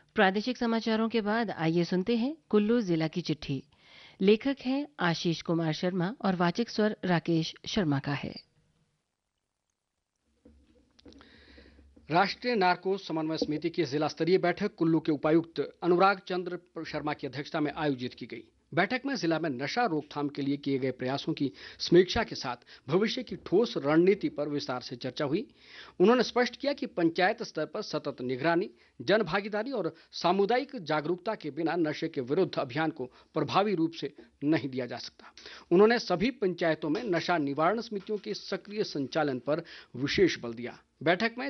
प्रादेशिक समाचारों के बाद आइए सुनते हैं कुल्लू जिला की चिट्ठी। लेखक हैं आशीष कुमार शर्मा और वाचक स्वर राकेश शर्मा का है। राष्ट्रीय नार्को समन्वय समिति की जिला स्तरीय बैठक कुल्लू के उपायुक्त अनुराग चंद्र शर्मा की अध्यक्षता में आयोजित की गई। बैठक में जिला में नशा रोकथाम के लिए किए गए प्रयासों की समीक्षा के साथ भविष्य की ठोस रणनीति पर विस्तार से चर्चा हुई। उन्होंने स्पष्ट किया कि पंचायत स्तर पर सतत निगरानी, जन भागीदारी और सामुदायिक जागरूकता के बिना नशे के विरुद्ध अभियान को प्रभावी रूप से नहीं दिया जा सकता। उन्होंने सभी पंचायतों में नशा निवारण समितियों के सक्रिय संचालन पर विशेष बल दिया। बैठक में